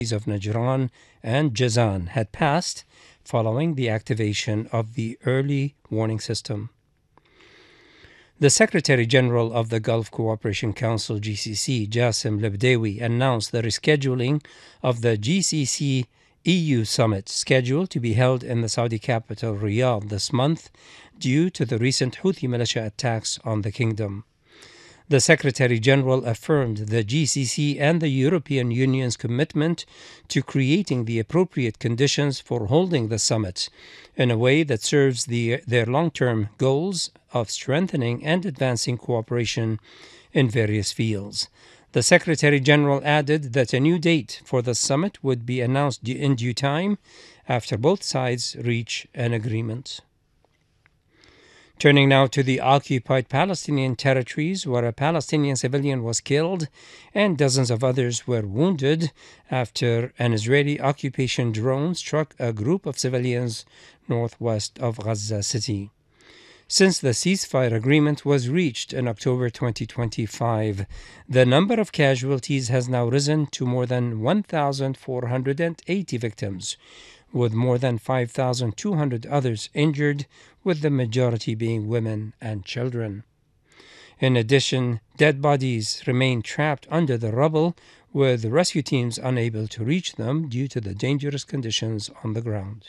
of Najran and Jazan had passed following the activation of the early warning system. The Secretary General of the Gulf Cooperation Council, GCC, Jassim Lebdewi, announced the rescheduling of the GCC EU summit scheduled to be held in the Saudi capital Riyadh this month due to the recent Houthi militia attacks on the kingdom. The Secretary General affirmed the GCC and the European Union's commitment to creating the appropriate conditions for holding the summit in a way that serves their long-term goals of strengthening and advancing cooperation in various fields. The Secretary General added that a new date for the summit would be announced in due time after both sides reach an agreement. Turning now to the occupied Palestinian territories, where a Palestinian civilian was killed and dozens of others were wounded after an Israeli occupation drone struck a group of civilians northwest of Gaza City. Since the ceasefire agreement was reached in October 2025, the number of casualties has now risen to more than 1,480 victims, with more than 5,200 others injured, with the majority being women and children. In addition, dead bodies remain trapped under the rubble, with rescue teams unable to reach them due to the dangerous conditions on the ground.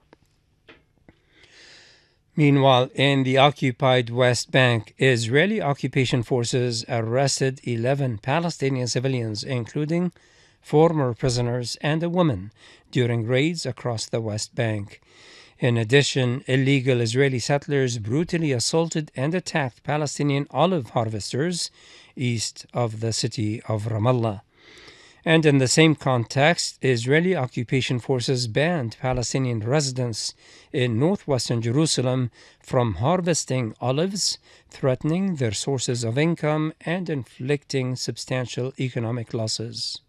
Meanwhile, in the occupied West Bank, Israeli occupation forces arrested 11 Palestinian civilians, including former prisoners and a woman, during raids across the West Bank. In addition, illegal Israeli settlers brutally assaulted and attacked Palestinian olive harvesters east of the city of Ramallah. And in the same context, Israeli occupation forces banned Palestinian residents in northwestern Jerusalem from harvesting olives, threatening their sources of income and inflicting substantial economic losses.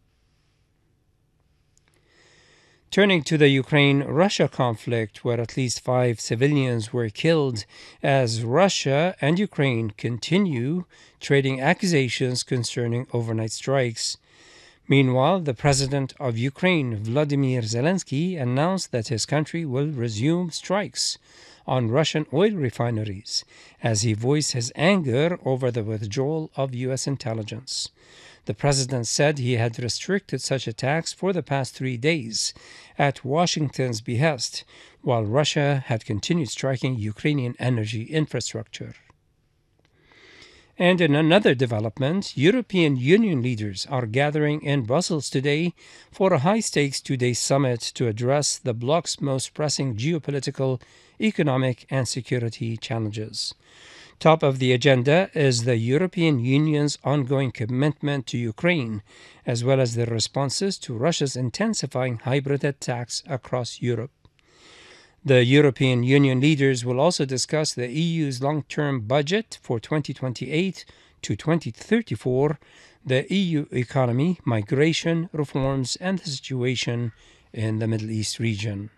Turning to the Ukraine-Russia conflict, where at least 5 civilians were killed as Russia and Ukraine continue trading accusations concerning overnight strikes. Meanwhile, the president of Ukraine, Vladimir Zelensky, announced that his country will resume strikes on Russian oil refineries as he voiced his anger over the withdrawal of U.S. intelligence. The president said he had restricted such attacks for the past 3 days at Washington's behest, while Russia had continued striking Ukrainian energy infrastructure. And in another development, European Union leaders are gathering in Brussels today for a high-stakes 2-day summit to address the bloc's most pressing geopolitical, economic, and security challenges. Top of the agenda is the European Union's ongoing commitment to Ukraine, as well as the responses to Russia's intensifying hybrid attacks across Europe. The European Union leaders will also discuss the EU's long-term budget for 2028 to 2034, the EU economy, migration, reforms, and the situation in the Middle East region.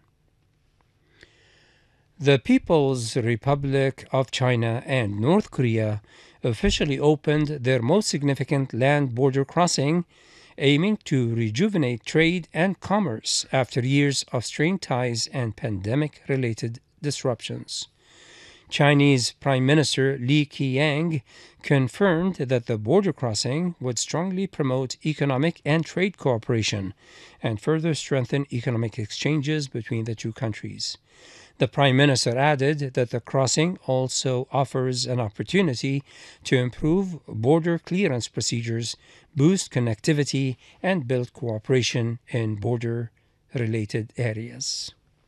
The People's Republic of China and North Korea officially opened their most significant land border crossing, aiming to rejuvenate trade and commerce after years of strained ties and pandemic-related disruptions. Chinese Prime Minister Li Qiang confirmed that the border crossing would strongly promote economic and trade cooperation and further strengthen economic exchanges between the two countries. The Prime Minister added that the crossing also offers an opportunity to improve border clearance procedures, boost connectivity, and build cooperation in border-related areas.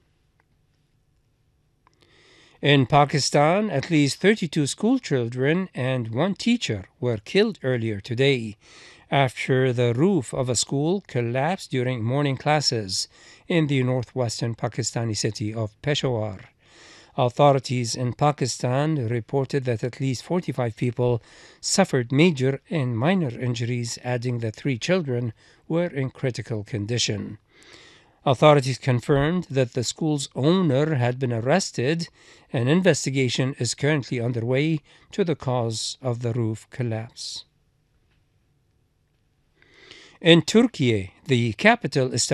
In Pakistan, at least 32 school children and 1 teacher were killed earlier today after the roof of a school collapsed during morning classes in the northwestern Pakistani city of Peshawar. Authorities in Pakistan reported that at least 45 people suffered major and minor injuries, adding that 3 children were in critical condition. Authorities confirmed that the school's owner had been arrested. An investigation is currently underway to the cause of the roof collapse. In Turkey, the capital,